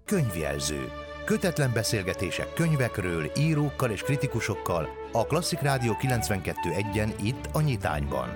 Könyvjelző. Kötetlen beszélgetések könyvekről, írókkal és kritikusokkal a Klasszik Rádió 92.1-en itt a Nyitányban.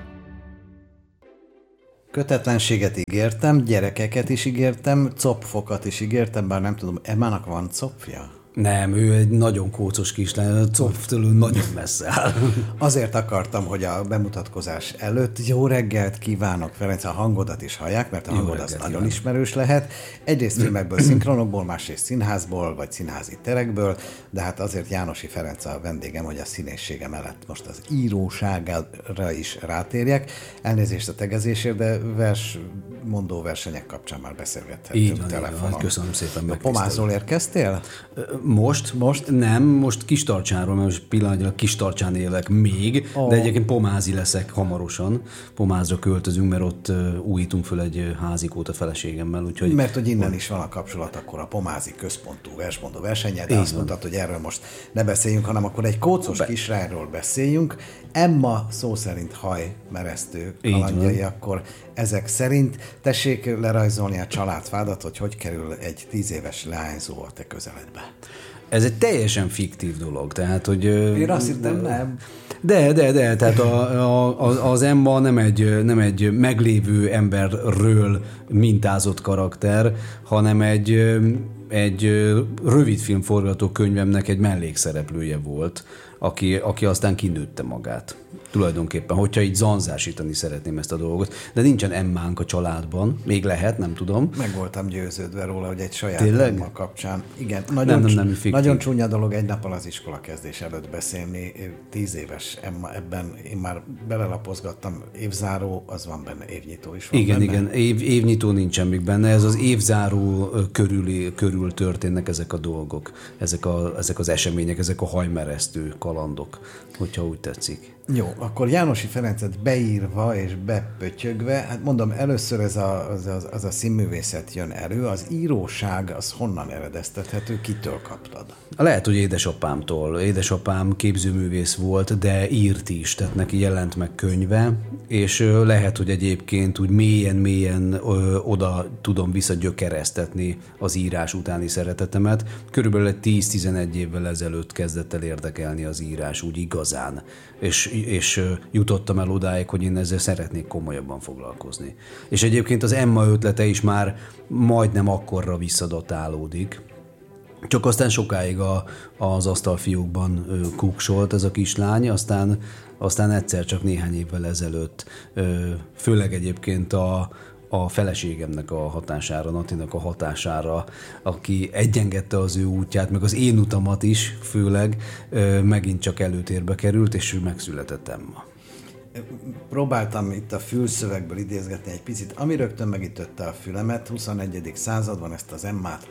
Kötetlenséget ígértem, gyerekeket is ígértem, copfokat is ígértem, bár nem tudom, Emmának van copfja? Nem, ő egy nagyon kócos kislány, a copftól nagyon messze áll. Azért akartam, hogy a bemutatkozás előtt jó reggelt kívánok, Ferenc, a hangodat is hallják, mert a hangod az nagyon ismerős lehet. Egyrészt filmekből, szinkronokból, másrészt színházból, vagy színházi terekből, de hát azért Jánosi Ferenc a vendégem, hogy a színészsége mellett most az íróságára is rátérjek. Elnézést a tegezésért, de mondó versenyek kapcsán már beszélgethetünk telefonon. Köszönöm szépen. Pomázról érkeztél? Most? Nem, most Kistarcsánról, mert most pillanatnyilag Kistarcsán élek még, de egyébként pomázi leszek hamarosan. Pomázra költözünk, mert ott újítunk föl egy házikót a feleségemmel. Úgyhogy mert hogy innen is van a kapcsolat, akkor a pomázi központú versmondó versennyel, de azt mondtad, hogy erről most ne beszéljünk, hanem akkor egy kócos kislányról beszéljünk. Emma szó szerint hajmeresztő kalandjai, akkor ezek szerint tessék lerajzolni a családfádat, hogy kerül egy 10 éves leányzó a te közeledbe. Ez egy teljesen fiktív dolog, tehát, hogy... Én azt hittem, nem. De, tehát az Emma nem egy meglévő emberről mintázott karakter, hanem egy rövidfilm forgatókönyvemnek egy mellékszereplője volt, aki aztán kinőtte magát. Tulajdonképpen, hogyha így zanzásítani szeretném ezt a dolgot. De nincsen Emmánk a családban. Még lehet, nem tudom. Meg voltam győződve róla, hogy egy saját Emma kapcsán. Igen, nagyon csúnya dolog egy nappal az iskola kezdés előtt beszélni. 10 éves Emma, ebben én már belelapozgattam. Évzáró, az van benne, évnyitó is van benne. Igen, évnyitó nincsen még benne. Ez az évzáró körül történnek ezek a dolgok. Ezek az események, ezek a hajmeresztő kalandok, hogyha úgy tetszik. Jó, akkor Jánosi Ferencet beírva és bepötyögve, hát mondom, először ez a színművészet jön elő, az íróság az honnan eredeztethető, kitől kaptad? Lehet, hogy édesapámtól. Édesapám képzőművész volt, de írt is, tehát neki jelent meg könyve, és lehet, hogy egyébként úgy mélyen oda tudom visszagyökeresztetni az írás utáni szeretetemet. Körülbelül egy 10-11 évvel ezelőtt kezdett el érdekelni az írás úgy igazán, és jutottam el odáig, hogy én ezzel szeretnék komolyabban foglalkozni. És egyébként az Emma ötlete is már majdnem akkorra visszadatálódik. Csak aztán sokáig az asztalfiókban kuksolt ez a kislány, aztán egyszer csak néhány évvel ezelőtt, főleg egyébként a feleségemnek a hatására, Natinak a hatására, aki egyengedte az ő útját, meg az én utamat is főleg, megint csak előtérbe került, és ő megszületett Emma. Próbáltam itt a fülszövegből idézgetni egy picit, ami rögtön megütötte a fülemet, 21. században ezt az Emmát,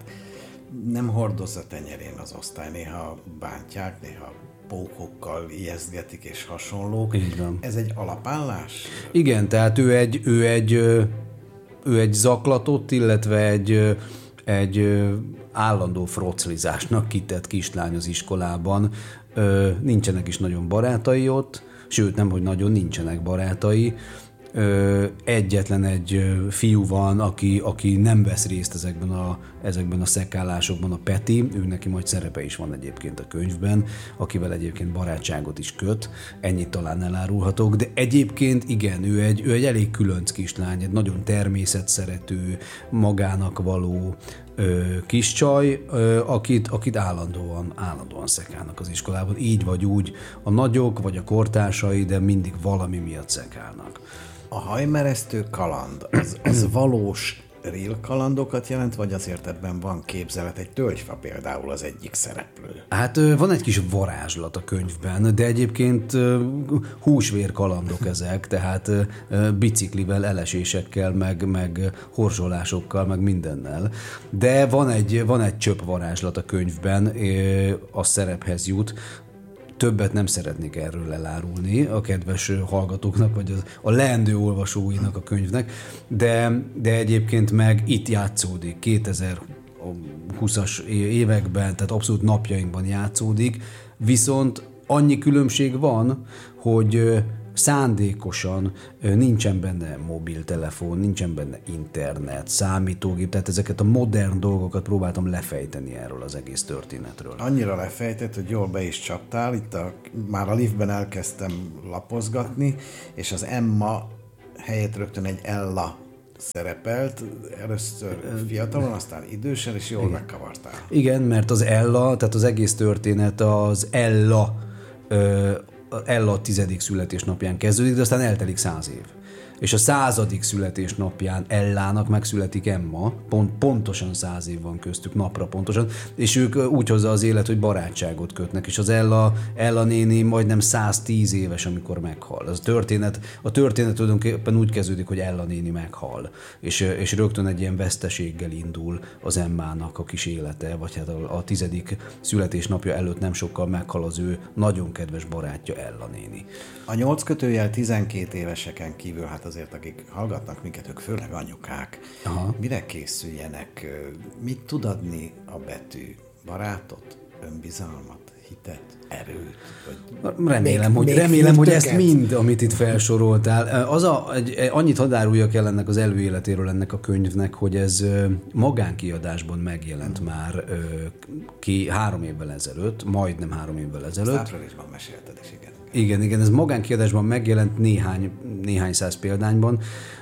nem hordozza tenyerén az osztály, néha bántják, néha pókokkal ijesztgetik és hasonlók. Így van. Ez egy alapállás? Igen, tehát ő egy zaklatott, illetve egy állandó froclizásnak kitett kislány az iskolában. Nincsenek is nagyon barátai ott, sőt nem, hogy nagyon nincsenek barátai. Egyetlen egy fiú van, aki nem vesz részt ezekben a szekálásokban, a Peti, ő neki majd szerepe is van egyébként a könyvben, akivel egyébként barátságot is köt, ennyit talán elárulhatok, de egyébként igen, ő egy elég különc kislány, egy nagyon természetszerető, magának való kis csaj, akit állandóan szekálnak az iskolában, így vagy úgy a nagyok, vagy a kortársai, de mindig valami miatt szekálnak. A hajmeresztő kaland, az valós real kalandokat jelent, vagy azért ebben van képzelet? Egy tölgyfa például az egyik szereplő. Hát van egy kis varázslat a könyvben, de egyébként húsvér kalandok ezek, tehát biciklivel, elesésekkel, meg horzsolásokkal, meg mindennel. De van egy csöpp varázslat a könyvben, a szerephez jut. Többet nem szeretnék erről elárulni a kedves hallgatóknak, vagy a leendő olvasóinak a könyvnek, de egyébként meg itt játszódik 2020-as években, tehát abszolút napjainkban játszódik, viszont annyi különbség van, hogy szándékosan nincsen benne mobiltelefon, nincsen benne internet, számítógép, tehát ezeket a modern dolgokat próbáltam lefejteni erről az egész történetről. Annyira lefejtett, hogy jól be is csaptál, itt már a liftben elkezdtem lapozgatni, és az Emma helyett rögtön egy Ella szerepelt, először fiatalon, aztán idősen, és jól megkavartál. Igen, mert az Ella, tehát az egész történet az Ella 10. születésnapján kezdődik, de aztán eltelik 100 év. És a 100. születésnapján Ellának megszületik Emma, pontosan 100 év van köztük, napra pontosan, és ők úgy hozza az élet, hogy barátságot kötnek, és az Ella néni majdnem 110 éves, amikor meghal. A történet tulajdonképpen úgy kezdődik, hogy Ella néni meghal, és rögtön egy ilyen veszteséggel indul az Emmának a kis élete, vagy hát a 10. születésnapja előtt nem sokkal meghal az ő nagyon kedves barátja, Ella néni. A 8-12 éveseken kívül, hát azért akik hallgatnak minket, ők főleg anyukák, mire készüljenek? Mit tud adni a betű? Barátot? Önbizalmat? Hitet? Erőt? Remélem, hogy ezt mind, amit itt felsoroltál. Annyit hadd áruljak el ennek az előéletéről ennek a könyvnek, hogy ez magánkiadásban megjelent már 3 évvel ezelőtt, majdnem 3 évvel ezelőtt. Azt áprilisban mesélted is, igen. Igen, ez magánkiadásban megjelent néhány száz példányban,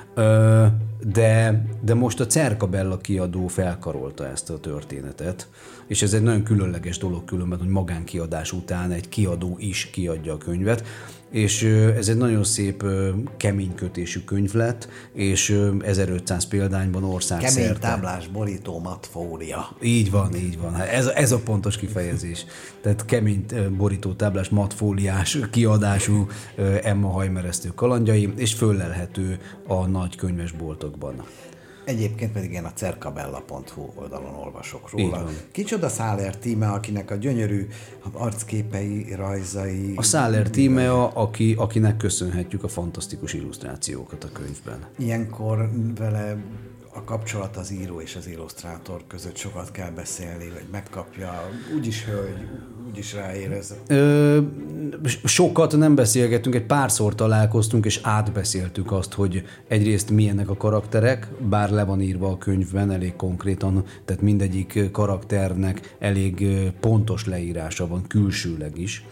de most a Cercabella kiadó felkarolta ezt a történetet, és ez egy nagyon különleges dolog különben, hogy magánkiadás után egy kiadó is kiadja a könyvet, és ez egy nagyon szép kemény kötésű könyv lett, és 1500 példányban országszerte. Kemény táblás, borító, matfólia. Így van. Hát ez a pontos kifejezés. Tehát kemény borító táblás, matfóliás kiadású Emma hajmeresztő kalandjai, és föllelhető a nagy könyvesboltokban. Egyébként pedig én a cercabella.hu oldalon olvasok róla. Kicsoda Száler Tímea, akinek a gyönyörű arcképei, rajzai... A Száler Tímea, akinek köszönhetjük a fantasztikus illusztrációkat a könyvben. Ilyenkor vele a kapcsolat az író és az illusztrátor között sokat kell beszélni, vagy megkapja, úgyis hölgy, úgyis ráérez. Sokat nem beszélgettünk, egy párszor találkoztunk, és átbeszéltük azt, hogy egyrészt milyenek a karakterek, bár le van írva a könyvben elég konkrétan, tehát mindegyik karakternek elég pontos leírása van, külsőleg is.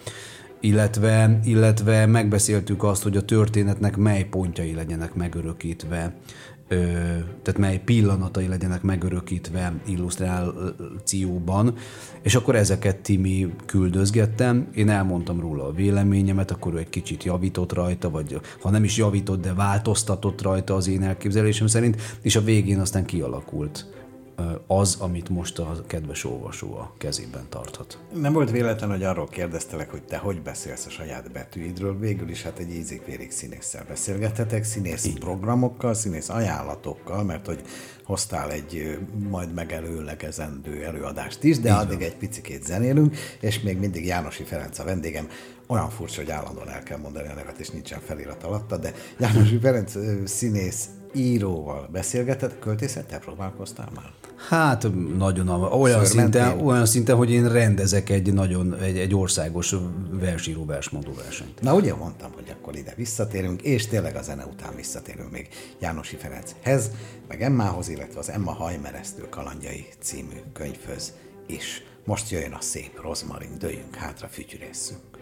Illetve megbeszéltük azt, hogy a történetnek mely pontjai legyenek megörökítve, tehát mely pillanatai legyenek megörökítve illusztrációban, és akkor ezeket Timi küldözgettem, én elmondtam róla a véleményemet, akkor ő egy kicsit javított rajta, vagy ha nem is javított, de változtatott rajta az én elképzelésem szerint, és a végén aztán kialakult az, amit most a kedves olvasó a kezében tarthat. Nem volt véletlen, hogy arról kérdeztelek, hogy te hogy beszélsz a saját betűidről, végül is hát egy ízig-vérig színésszel beszélgethetek, színész programokkal, színész ajánlatokkal, mert hogy hoztál egy majd megelőlegezendő előadást is, de addig egy picikét zenélünk, és még mindig Jánosi Ferenc a vendégem. Olyan furcsa, hogy állandóan el kell mondani a nevet, és nincsen felirat alatta, de Jánosi Ferenc színész íróval beszélgetett, költészettel próbálkoztál már? Hát nagyon olyan szinten, hogy én rendezek egy országos versíró versmondó versenyt. Na ugye mondtam, hogy akkor ide visszatérünk, és tényleg a zene után visszatérünk még Jánosi Ferenchez, meg Emmához, illetve az Emma hajmeresztő kalandjai című könyvhöz is. Most jöjjön a szép rozmarin, dőljünk hátra, fütyürésszünk.